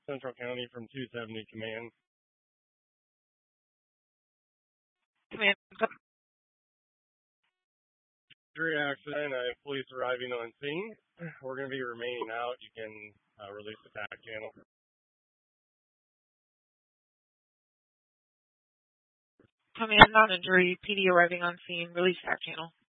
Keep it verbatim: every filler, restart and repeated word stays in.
Central County from two seventy Command. Command. Three accident. I have police arriving on scene. We're going to be remaining out. You can uh, release the T A C channel. Command, non-injury, P D arriving on scene, release T A C channel.